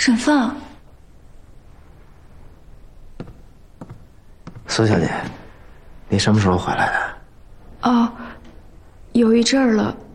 沈放， 苏小姐，你什么时候回来的？ 哦，有一阵儿了，